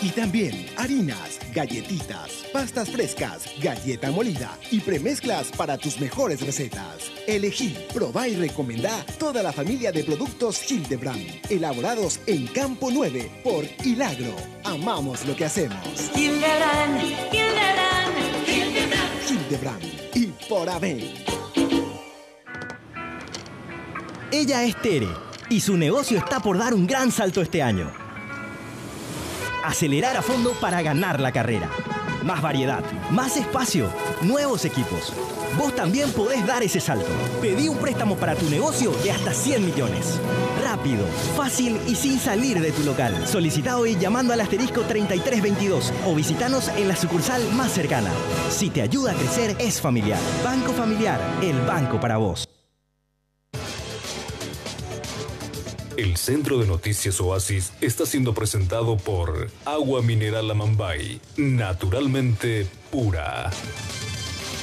Y también harinas, galletitas, pastas frescas, galleta molida y premezclas para tus mejores recetas. Elegí, probá y recomendá toda la familia de productos Hildebrand, elaborados en Campo 9 por Hilagro. Amamos lo que hacemos. Hildebrand, Hildebrand, Hildebrand. Hildebrand y por haber. Ella es Tere y su negocio está por dar un gran salto este año. Acelerar a fondo para ganar la carrera. Más variedad, más espacio, nuevos equipos. Vos también podés dar ese salto. Pedí un préstamo para tu negocio de hasta 100 millones. Rápido, fácil y sin salir de tu local. Solicita hoy llamando al asterisco 3322 o visitanos en la sucursal más cercana. Si te ayuda a crecer, es Familiar. Banco Familiar, el banco para vos. El Centro de Noticias Oasis está siendo presentado por Agua Mineral Amambay, naturalmente pura.